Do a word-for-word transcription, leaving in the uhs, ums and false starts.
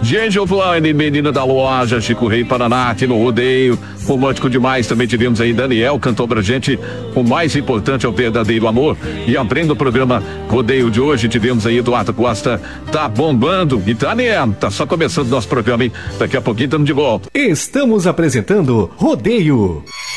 Gente, o Flane, menina da loja, Chico Rei, Paraná, no rodeio, romântico demais. Também tivemos aí Daniel, cantou pra gente o mais importante é o verdadeiro amor. E abrindo o programa Rodeio de hoje, tivemos aí Eduardo Costa, tá bombando. E tá, né? Tá só começando nosso programa, hein? Daqui a pouquinho estamos de volta. Estamos apresentando Rodeio.